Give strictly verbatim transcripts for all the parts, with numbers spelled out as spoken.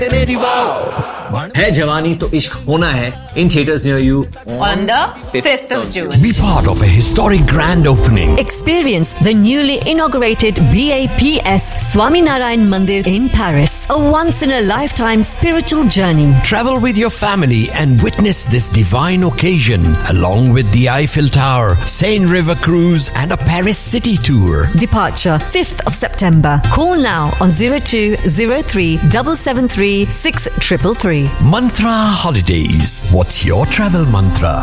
है जवानी तो इश्क होना है in theaters near you on the fifth of June. Be part of a historic grand opening. Experience the newly inaugurated B A P S Swaminarayan Mandir in Paris. A once-in-a-lifetime spiritual journey. Travel with your family and witness this divine occasion along with the Eiffel Tower, Seine River Cruise and a Paris city tour. Departure fifth of September. Call now on zero two zero three seven seven three six three three. Mantra Holidays. What's your travel mantra?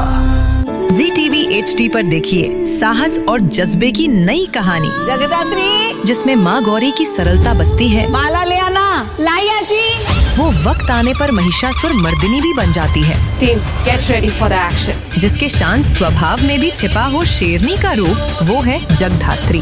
Zee T V H D पर देखिए साहस और जज्बे की नई कहानी जगदात्री, जिसमें माँ गौरी की सरलता बसती है, माला ले आना, लाइया जी। वो वक्त आने पर महिषासुर मर्दिनी भी बन जाती है। Team, get ready for the action. जिसके शांत स्वभाव में भी छिपा हो शेरनी का रूप, वो है जगधात्री।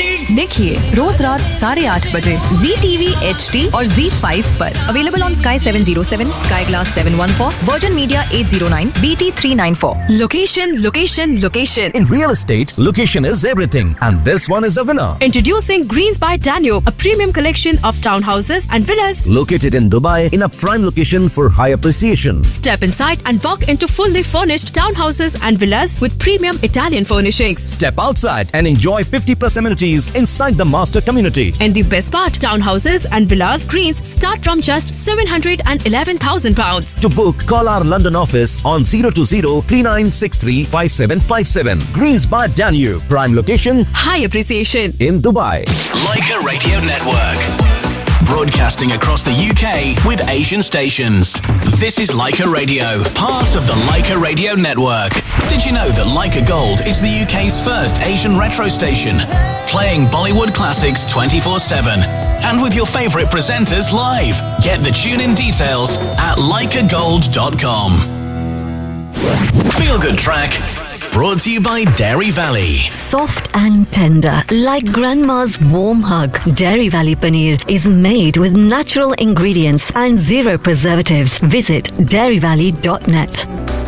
देखिए रोज रात साढ़े आठ बजे Zee T V H D और Zee five पर। Available on Sky seven oh seven, Sky Glass seven one four, Virgin Media eight oh nine, B T three nine four. Location, location, location. In real estate, location is everything, and this one is the winner. Introducing Greens by Danube, a premium collection of townhouses and villas Located in Dubai in a prime location for high appreciation. Step inside and walk into fully furnished townhouses and villas with premium Italian furnishings. Step outside and enjoy fifty plus amenities inside the master community. And the best part, townhouses and villas Greens start from just seven hundred eleven thousand pounds. To book, call our London office on zero two zero three nine six three five seven five seven. Greens by Danube, prime location, high appreciation in Dubai. Leica Radio Network. Broadcasting across the U K with Asian stations. This is Leica Radio, part of the Leica Radio Network. Did you know that Leica Gold is the U K's first Asian retro station? Playing Bollywood classics twenty-four seven. And with your favourite presenters live. Get the tune-in details at leica gold dot com. Feel Good Track. Brought to you by Dairy Valley. Soft and tender, like grandma's warm hug. Dairy Valley Paneer is made with natural ingredients and zero preservatives. Visit dairy valley dot net.